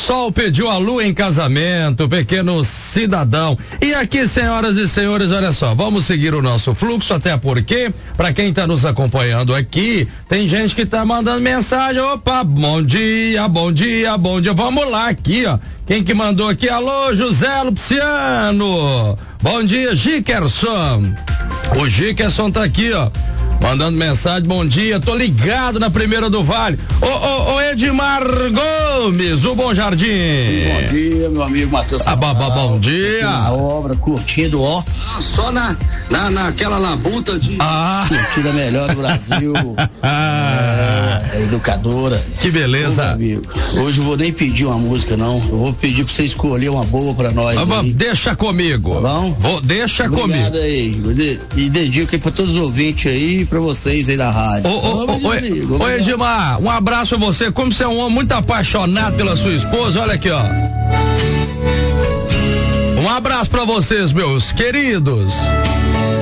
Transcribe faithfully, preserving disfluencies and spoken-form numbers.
Sol pediu a lua em casamento, pequeno cidadão. E aqui, senhoras e senhores, olha só, vamos seguir o nosso fluxo, até porque, para quem tá nos acompanhando aqui, tem gente que tá mandando mensagem. Opa, bom dia, bom dia, bom dia. Vamos lá aqui, ó. Quem que mandou aqui? Alô, José Lupciano. Bom dia, Gikerson. O Gikerson tá aqui, ó, mandando mensagem, bom dia, tô ligado na Primeira do Vale. Ô, ô, ô Edmar Gomes, o Bom Jardim. Bom dia, meu amigo Matheus. Ah, bom, bom dia. Na obra, curtindo, ó. Só na, na, naquela labuta de. Ah. Curtida melhor do Brasil. Ah. É, é educadora. Que beleza. Ô, meu amigo, hoje eu vou nem pedir uma música, não. Eu vou pedir pra você escolher uma boa pra nós. Ah, aí. Deixa comigo. Tá bom? Vou, deixa Obrigado comigo. Aí. E dedico aí pra todos os ouvintes aí e pra vocês aí da rádio. Ô, ô, ô, ô, Edmar, um abraço pra você. Como você é um homem muito apaixonado pela sua esposa, olha aqui, ó. Um abraço pra vocês, meus queridos.